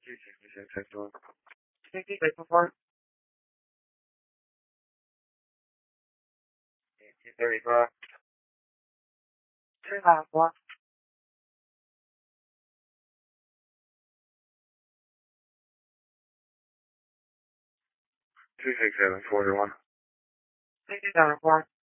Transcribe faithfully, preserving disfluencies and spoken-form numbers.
two sixty-six, excellent. sixty-six before? two thirty-five. two ninety-four. two six seven, four one. two seven four.